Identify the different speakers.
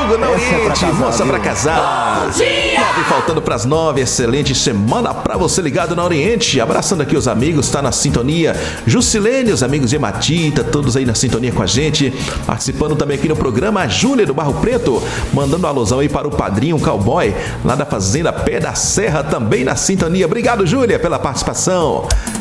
Speaker 1: domingo na Oriente, moça pra casar. 9 faltando pras 9, excelente semana pra você ligado na Oriente. Abraçando aqui os amigos, tá na sintonia. Jusilene, os amigos de Hematita, todos aí na sintonia com a gente. Participando também aqui no programa, a Júlia do Barro Preto, mandando uma alusão aí para o padrinho cowboy, lá da Fazenda Pé da Serra, também na sintonia. Obrigado, Júlia, pela participação.